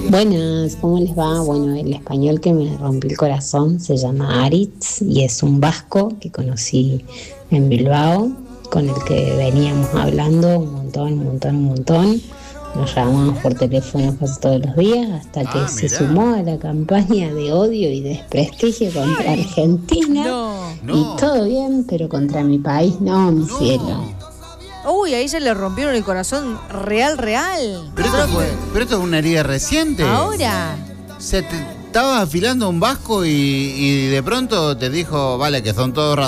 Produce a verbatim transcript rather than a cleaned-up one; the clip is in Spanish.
Buenas, ¿cómo les va? Bueno, el español que me rompió el corazón se llama Aritz y es un vasco que conocí en Bilbao, con el que veníamos hablando un montón, un montón, un montón. Nos llamábamos por teléfono casi todos los días hasta que Ah, se mirá. sumó a la campaña de odio y desprestigio contra Argentina. No. No. Y todo bien, pero contra mi país no, mi No. cielo. Uy, ahí se le rompieron el corazón real, real. Pero esto, fue, pero esto es una herida reciente. Ahora. Se te estabas afilando un vasco y, y de pronto te dijo, vale, que son todos